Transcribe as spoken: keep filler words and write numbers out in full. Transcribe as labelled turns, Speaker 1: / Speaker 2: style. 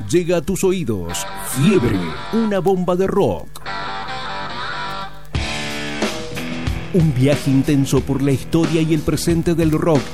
Speaker 1: Llega a tus oídos Fiebre, una bomba de rock. Un viaje intenso por la historia y el presente del rock